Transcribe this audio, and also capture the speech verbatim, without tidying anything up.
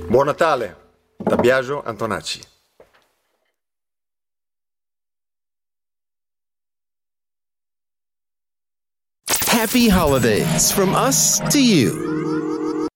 Buon Natale, da Biagio Antonacci. Happy holidays from us to you.